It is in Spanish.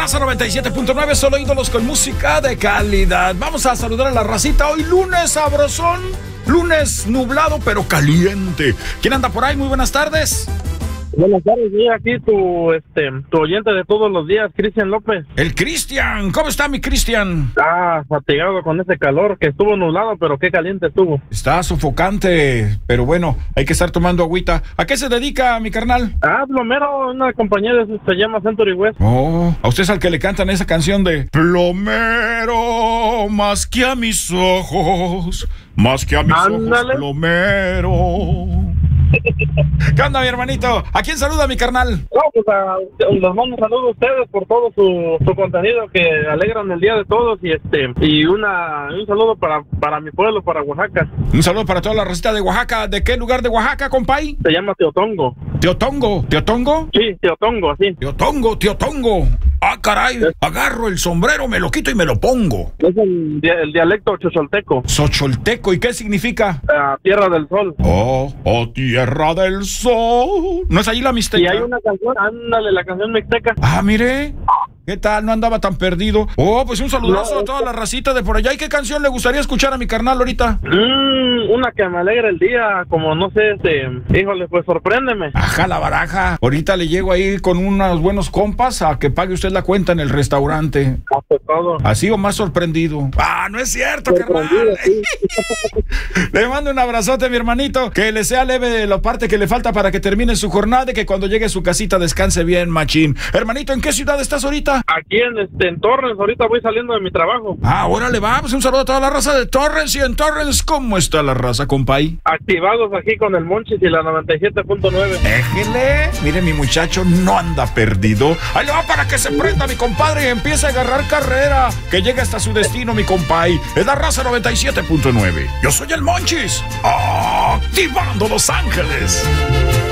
Raza 97.9, solo ídolos con música de calidad. Vamos a saludar a la racita hoy, lunes sabrosón, lunes nublado pero caliente. ¿Quién anda por ahí? Muy buenas tardes. Buenas tardes, aquí tu oyente de todos los días, Cristian López. El Cristian, ¿cómo está mi Cristian? Está fatigado con ese calor, que estuvo nublado, pero qué caliente estuvo. Está sofocante, pero bueno, hay que estar tomando agüita. ¿A qué se dedica mi carnal? Plomero, una compañía se llama Century West. Oh, a usted es al que le cantan esa canción de plomero, más que a mis ojos, más que a mis ojos, plomero. ¿Qué onda, mi hermanito? ¿A quién saluda, mi carnal? No, pues los mando un saludo a ustedes por todo su contenido que alegran el día de todos y un saludo para mi pueblo, para Oaxaca. Un saludo para toda la racita de Oaxaca. ¿De qué lugar de Oaxaca, compay? Se llama Teotongo. ¿Teotongo? ¿Teotongo? Sí, Teotongo, así. Teotongo. Ah, caray, agarro el sombrero, me lo quito y me lo pongo. Es el dialecto xocholteco. ¿Xocholteco? ¿Y qué significa? Tierra del Sol. Oh, tierra del sol. ¿No es allí la Mixteca? Y hay una canción, ándale, la canción Mixteca. Ah, mire. ¿Qué tal? No andaba tan perdido. Oh, pues un saludazo a toda la racita de por allá. ¿Y qué canción le gustaría escuchar a mi carnal ahorita? Una que me alegra el día, como no sé, híjole, pues sorpréndeme. Ajá, la baraja. Ahorita le llego ahí con unos buenos compas a que pague usted la cuenta en el restaurante. Hace todo. Así o más sorprendido. Ah, no es cierto, carnal. Sí. Le mando un abrazote, mi hermanito. Que le sea leve la parte que le falta para que termine su jornada y que cuando llegue a su casita descanse bien, machín. Hermanito, ¿en qué ciudad estás ahorita? Aquí en Torrens, ahorita voy saliendo de mi trabajo. Órale, vamos, un saludo a toda la raza de Torrens. Y en Torrens, ¿cómo está la raza, compay? Activados aquí con el Monchis y la 97.9. Déjele, mire, mi muchacho no anda perdido. Ahí le va para que se prenda, mi compadre, y empiece a agarrar carrera. Que llegue hasta su destino, mi compay. Es la raza 97.9. Yo soy el Monchis, activando Los Ángeles.